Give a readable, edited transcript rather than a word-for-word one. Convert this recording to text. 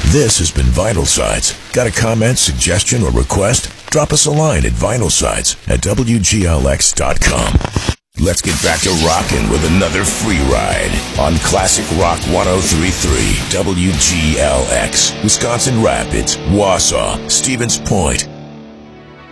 This has been Vital Sides. Got a comment, suggestion, or request? Drop us a line at vitalsides@wglx.com. Let's get back to rocking with another free ride on Classic Rock 103.3 WGLX, Wisconsin Rapids, Wausau, Stevens Point,